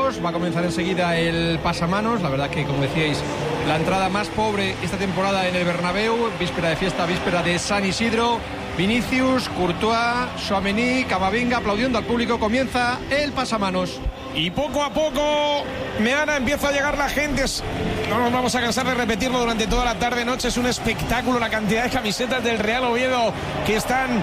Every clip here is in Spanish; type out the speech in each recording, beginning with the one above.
euros. Va a comenzar enseguida el pasamanos. La verdad que, como decíais, la entrada más pobre esta temporada en el Bernabéu. Víspera de fiesta, víspera de San Isidro. Vinicius, Courtois, Tchouaméni, Camavinga aplaudiendo al público. Comienza el pasamanos. Y poco a poco, Meana, empieza a llegar la gente. No nos vamos a cansar de repetirlo durante toda la tarde-noche. Es un espectáculo la cantidad de camisetas del Real Oviedo que están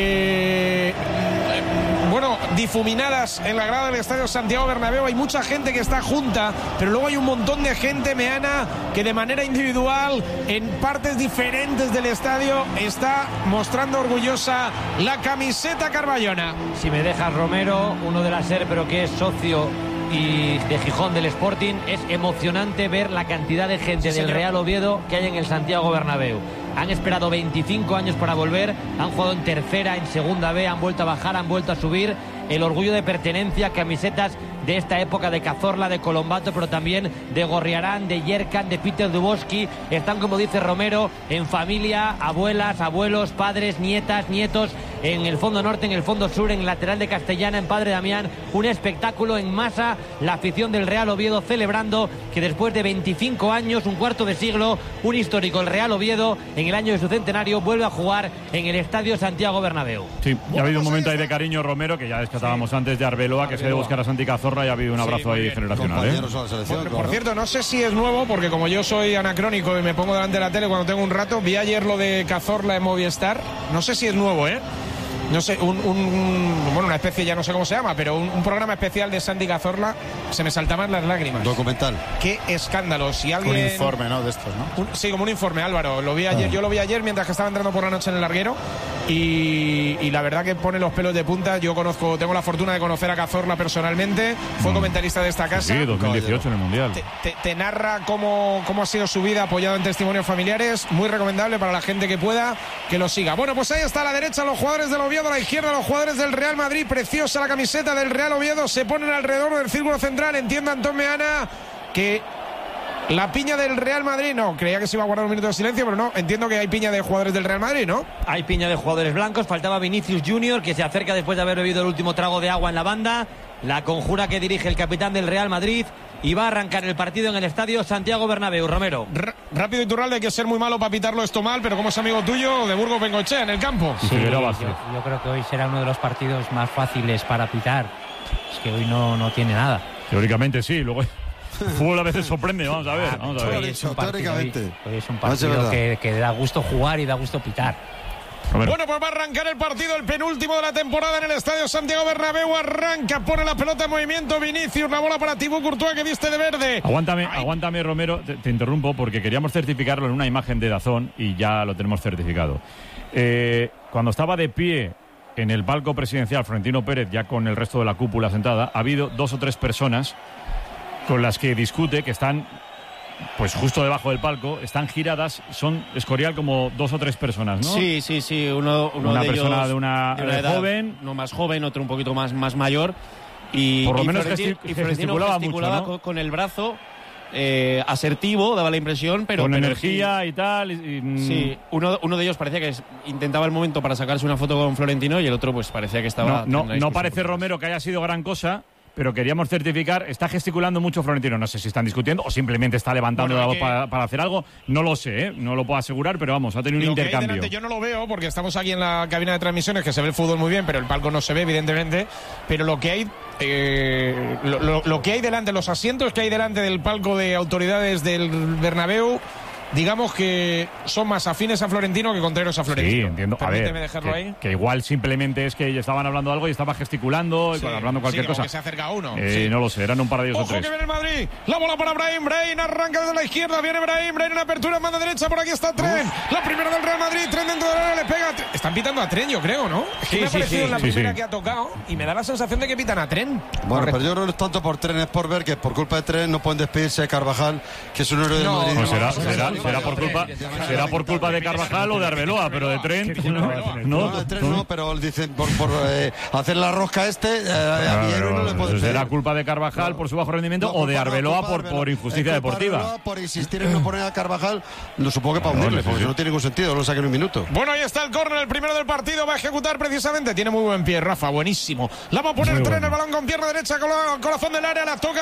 difuminadas en la grada del Estadio Santiago Bernabéu. Hay mucha gente que está junta, pero luego hay un montón de gente, Meana, que de manera individual, en partes diferentes del estadio, está mostrando orgullosa la camiseta carballona. Si me dejas, Romero, uno de la SER, pero que es socio y de Gijón del Sporting, es emocionante ver la cantidad de gente del Real Oviedo que hay en el Santiago Bernabéu. Han esperado 25 años para volver, han jugado en tercera, en segunda B, han vuelto a bajar, han vuelto a subir. El orgullo de pertenencia, camisetas de esta época de Cazorla, de Colombato, pero también de Gorriarán, de Yerkan, de Peter Dubowski. Están, como dice Romero, en familia, abuelas, abuelos, padres, nietas, nietos, en el fondo norte, en el fondo sur, en el lateral de Castellana, en Padre Damián. Un espectáculo en masa, la afición del Real Oviedo celebrando que después de 25 años, un cuarto de siglo, un histórico, el Real Oviedo, en el año de su centenario, vuelve a jugar en el Estadio Santiago Bernabéu. Sí, ya ha habido un momento ahí de cariño, Romero, que ya descartábamos antes, de Arbeloa, que se debe buscar a Santi Cazorla, y ha habido un abrazo ahí generacional. Por cierto, no sé si es nuevo, porque como yo soy anacrónico y me pongo delante de la tele cuando tengo un rato, vi ayer lo de Cazorla en Movistar. No sé si es nuevo, no sé, una especie, ya no sé cómo se llama, pero un programa especial de Santi Cazorla. Se me saltaban las lágrimas. Documental. Qué escándalo. Si alguien... Un informe, ¿no? De estos, ¿no? Sí, como un informe, Álvaro. Lo vi ayer. Yo lo vi ayer mientras que estaba entrando por la noche en el larguero. Y la verdad que pone los pelos de punta. Yo tengo la fortuna de conocer a Cazorla personalmente. Fue comentarista de esta casa. Sí, 2018 en el Mundial. Te narra cómo ha sido su vida, apoyado en testimonios familiares. Muy recomendable para la gente que pueda que lo siga. Bueno, pues ahí está a la derecha los jugadores del Oviedo, a la izquierda los jugadores del Real Madrid. Preciosa la camiseta del Real Oviedo. Se ponen alrededor del círculo central. Entienda Antón Meana que la piña del Real Madrid, no, creía que se iba a guardar un minuto de silencio, pero no, entiendo que hay piña de jugadores del Real Madrid, ¿no? Hay piña de jugadores blancos, faltaba Vinicius Junior, que se acerca después de haber bebido el último trago de agua en la banda. La conjura que dirige el capitán del Real Madrid, y va a arrancar el partido en el Estadio Santiago Bernabéu. Romero. Rápido Iturralde, hay que ser muy malo para pitarlo esto mal, pero como es amigo tuyo, de Burgos Bengoechea en el campo. Sí, yo creo que hoy será uno de los partidos más fáciles para pitar. Es que hoy no tiene nada. Teóricamente sí, luego fútbol a veces sorprende, vamos a ver. Hoy es un partido que da gusto jugar y da gusto pitar. Bueno, pues va a arrancar el partido, el penúltimo de la temporada en el Estadio Santiago Bernabéu. Arranca, pone la pelota en movimiento Vinicius, la bola para Thibaut Courtois, que viste de verde. Aguántame, Romero, te interrumpo porque queríamos certificarlo en una imagen de DAZN y ya lo tenemos certificado. Cuando estaba de pie en el palco presidencial Florentino Pérez, ya con el resto de la cúpula sentada, ha habido 2 o 3 personas con las que discute, que están pues justo debajo del palco, están giradas, son Escorial como 2 o 3 personas, ¿no? Sí, una de persona ellos de una edad joven, uno más joven, otro un poquito más mayor, y por lo menos gesticulaba mucho, ¿no? con el brazo asertivo, daba la impresión, pero con energía y tal. Sí, uno de ellos parecía que intentaba el momento para sacarse una foto con Florentino, y el otro pues parecía que estaba... No parece, Romero, que haya sido gran cosa, pero queríamos certificar. Está gesticulando mucho Florentino, no sé si están discutiendo o simplemente está levantando algo para hacer algo, no lo sé, no lo puedo asegurar, pero vamos, ha tenido un intercambio. Delante, yo no lo veo porque estamos aquí en la cabina de transmisiones, que se ve el fútbol muy bien, pero el palco no se ve, evidentemente. Pero lo que hay lo que hay delante, los asientos que hay delante del palco de autoridades del Bernabéu, digamos que son más afines a Florentino que contrarios a Florentino. Sí, entiendo. Permíteme a ver, dejarlo ahí. Que igual simplemente es que estaban hablando algo y estaba gesticulando, y hablando cualquier cosa. Que se acerca uno. No lo sé, eran un par de ellos o 3. Ojo que viene el Madrid, la bola para Brahim arranca desde la izquierda, viene Brahim en apertura en mano derecha, por aquí está Tren, la primera del Real Madrid, Tren dentro del área, le pega. Están pitando a Tren, yo creo, ¿no? Es que me ha parecido en la primera que ha tocado y me da la sensación de que pitan a Tren. Bueno, pero yo creo que no es tanto por Tren, es por ver que por culpa de Tren no pueden despedirse de Carvajal, que es un héroe del Madrid. No, será por culpa de Carvajal o de Arbeloa, pero de Tren no, de Tren no, pero dicen por hacer la rosca será culpa de Carvajal por su bajo rendimiento o de Arbeloa por injusticia deportiva. Por insistir en no poner a Carvajal, lo supongo que para hundirle, porque no tiene ningún sentido, lo saquen en un minuto. Bueno, ahí está el córner, el primero del partido, va a ejecutar precisamente, tiene muy buen pie Rafa, buenísimo. La va a poner Tren, el balón con pierna derecha, corazón del área, la toca